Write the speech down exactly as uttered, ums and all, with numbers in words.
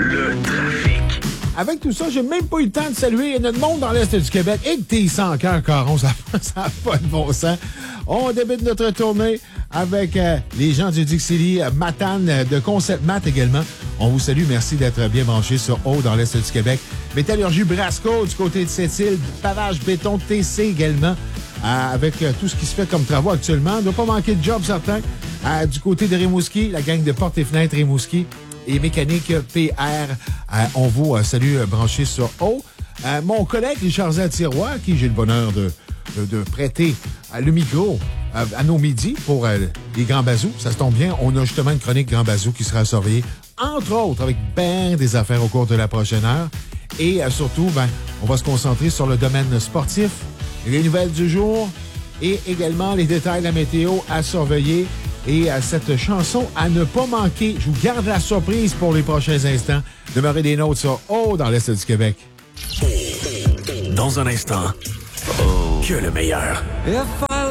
Le trafic. Avec tout ça, j'ai même pas eu le temps de saluer notre monde dans l'Est du Québec. Et que t'es sans cœur, Caron, ça n'a pas de bon sens. On débute notre tournée avec euh, les gens du Dixie euh, Matane euh, de Concept Mat également. On vous salue. Merci d'être bien branchés sur Haut dans l'Est du Québec. Métallurgie Brasco du côté de Sept-Îles. Pavage Béton T C également. Euh, avec euh, tout ce qui se fait comme travaux actuellement. Il ne doit pas manquer de job, certains. Euh, du côté de Rimouski, la gang de Portes et Fenêtres Rimouski et Mécanique P R. Euh, on vous euh, salue euh, branchés sur Haut. Euh, mon collègue Richard Tiroir, qui j'ai le bonheur de, de, de prêter euh, le micro euh, à nos midis pour euh, les Grands Bazous. Ça se tombe bien, on a justement une chronique Grands Bazous qui sera surveillée, entre autres, avec ben des affaires au cours de la prochaine heure. Et euh, surtout, ben, on va se concentrer sur le domaine sportif, les nouvelles du jour et également les détails de la météo à surveiller. Et à cette chanson à ne pas manquer. Je vous garde la surprise pour les prochains instants. Demeurez des notes sur Haut dans l'Est du Québec. Dans un instant, oh. que le meilleur.